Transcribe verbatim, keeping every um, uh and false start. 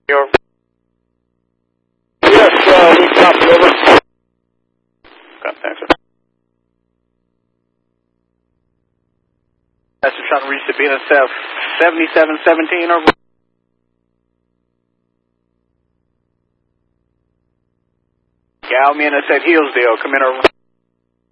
Your Yes, uh, we copy over. got that, sir. That's trying to reach the B N S F seventy-seven seventeen over. Galmian, I said Hillsdale, come in over.